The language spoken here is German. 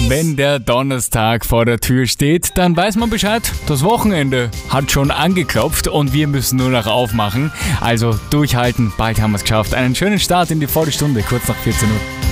Wenn der Donnerstag vor der Tür steht, dann weiß man Bescheid. Das Wochenende hat schon angeklopft und wir müssen nur noch aufmachen. Also durchhalten, bald haben wir es geschafft. Einen schönen Start in die volle Stunde, kurz nach 14 Uhr.